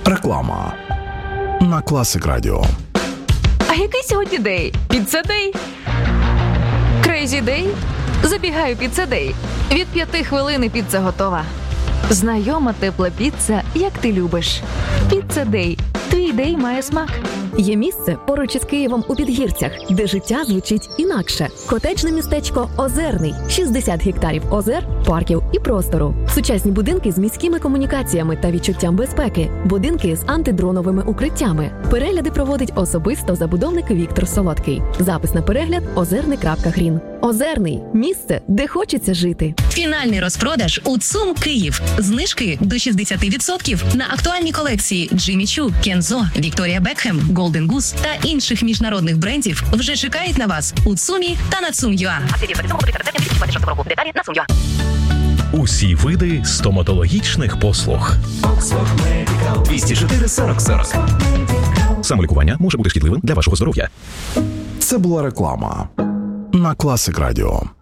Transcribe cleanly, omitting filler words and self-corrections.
Реклама на Класик Радіо. А який сьогодні день? Піцца-дей? Крейзі-дей? Забігаю піцца-дей. Від 5 хвилин піца готова. Знайома тепла піца, як ти любиш. Піцца-дей. Твій дей має смак. Є місце поруч із Києвом у Підгірцях, де життя звучить інакше. Котеджне містечко Озерний. 60 гектарів озер, парків і простору. Сучасні будинки з міськими комунікаціями та відчуттям безпеки. Будинки з антидроновими укриттями. Перегляди проводить особисто забудовник Віктор Солодкий. Запис на перегляд озерний.грін. Озерний – місце, де хочеться жити. Фінальний розпродаж у ЦУМ Київ. Знижки до 60% на актуальні колекції Джиммі Чу, Кензо, Вікторія Бекхем, Golden Goose та інших міжнародних брендів вже чекають на вас у ЦУМі та на ЦУМ.ua. Деталі на ЦУМ.ua. Усі види стоматологічних послуг. 204 40 40. Самолікування може бути шкідливим для вашого здоров'я. Це була реклама на Класик Радіо.